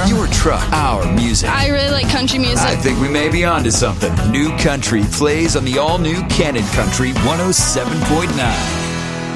Your truck, our music. I really like country music. I think we may be onto something. New Country plays on the all-new Cannon Country 107.9.